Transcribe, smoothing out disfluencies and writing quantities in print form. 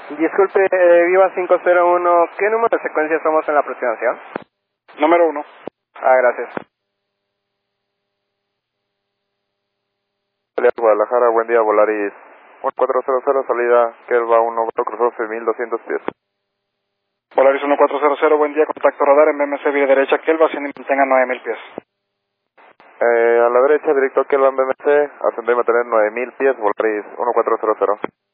Disculpe, Viva 501, ¿qué número de secuencia somos en la aproximación? Número 1. Gracias. Guadalajara, buen día, Volaris 1400, salida Kelva 1, cruzó 6200 pies. Volaris 1400, buen día, contacto radar en BMC vía derecha, Kelva, asciende y mantenga 9000 pies. A la derecha, directo a Kelva en BMC, ascender y mantener 9000 pies, Volaris 1400.